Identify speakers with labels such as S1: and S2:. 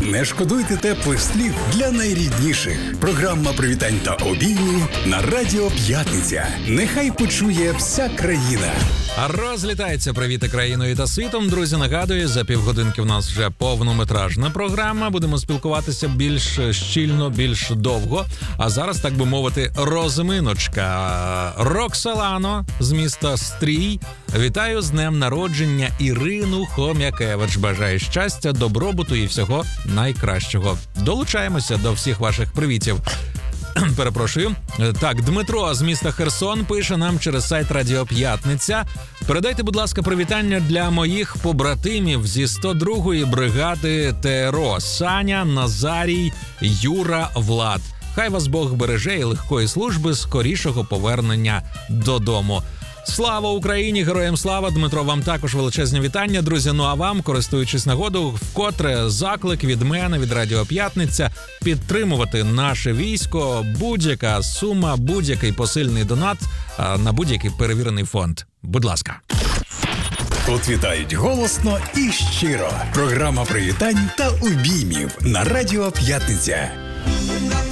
S1: Не шкодуйте теплих слів для найрідніших. Програма привітань та обіймів на Радіо П'ятниця. Нехай почує вся країна.
S2: Розлітається привіти країною та світом. Друзі, нагадую, за півгодинки в нас вже повнометражна програма. Будемо спілкуватися більш щільно, більш довго. А зараз, так би мовити, розминочка. Роксолано з міста Стрій. Вітаю з днем народження Ірину Хом'якевич. Бажаю щастя, добробуту і всього найкращого. Долучаємося до всіх ваших привітів. Перепрошую. Так, Дмитро з міста Херсон пише нам через сайт Радіо П'ятниця. Передайте, будь ласка, привітання для моїх побратимів зі 102-ї бригади ТРО. Саня, Назарій, Юра, Влад. Хай вас Бог береже і легкої служби, скорішого повернення додому. Слава Україні! Героям слава! Дмитро, вам також величезне вітання, друзі. Ну а вам, користуючись нагодою, вкотре заклик від мене, від Радіо П'ятниця, підтримувати наше військо. Будь-яка сума, будь-який посильний донат на будь-який перевірений фонд. Будь ласка.
S1: Тут вітають голосно і щиро. Програма привітань та обіймів на Радіо П'ятниця.